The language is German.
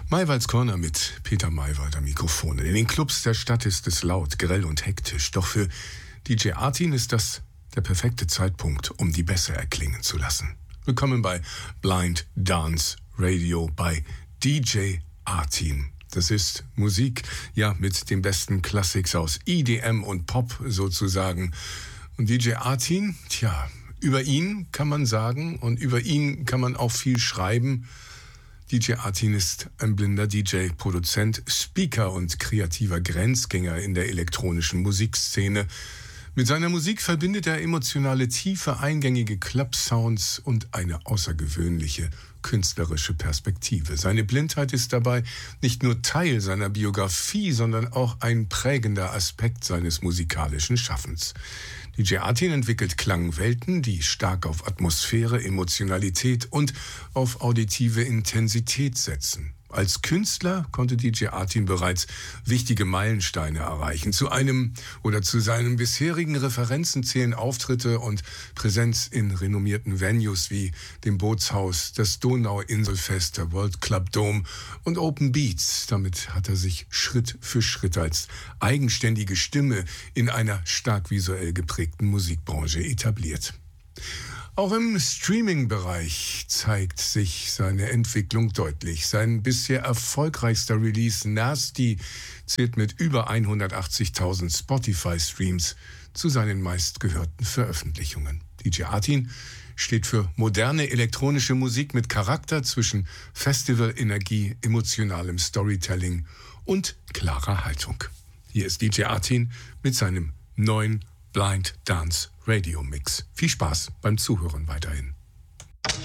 Maywalds Corner mit Peter Maywald am Mikrofon. In den Clubs der Stadt ist es laut, grell und hektisch. Doch für DJ Artin ist das der perfekte Zeitpunkt, um die Bässe erklingen zu lassen. Willkommen bei Blind Dance Radio bei DJ Artin. Das ist Musik, ja, mit den besten Classics aus EDM und Pop sozusagen. Und DJ Artin, über ihn kann man sagen und über ihn kann man auch viel schreiben. DJ Artin ist ein blinder DJ, Produzent, Speaker und kreativer Grenzgänger in der elektronischen Musikszene. Mit seiner Musik verbindet er emotionale Tiefe, eingängige Club-Sounds und eine außergewöhnliche künstlerische Perspektive. Seine Blindheit ist dabei nicht nur Teil seiner Biografie, sondern auch ein prägender Aspekt seines musikalischen Schaffens. DJ Artin entwickelt Klangwelten, die stark auf Atmosphäre, Emotionalität und auf auditive Intensität setzen. Als Künstler konnte DJ Artin bereits wichtige Meilensteine erreichen. Zu seinen bisherigen Referenzen zählen Auftritte und Präsenz in renommierten Venues wie dem Bootshaus, das Donauinselfest, der World Club Dome und Open Beats. Damit hat er sich Schritt für Schritt als eigenständige Stimme in einer stark visuell geprägten Musikbranche etabliert. Auch im Streaming-Bereich zeigt sich seine Entwicklung deutlich. Sein bisher erfolgreichster Release Nasty zählt mit über 180.000 Spotify-Streams zu seinen meistgehörten Veröffentlichungen. DJ Artin steht für moderne elektronische Musik mit Charakter zwischen Festival-Energie, emotionalem Storytelling und klarer Haltung. Hier ist DJ Artin mit seinem neuen Blind Dance Radio Mix. Viel Spaß beim Zuhören weiterhin.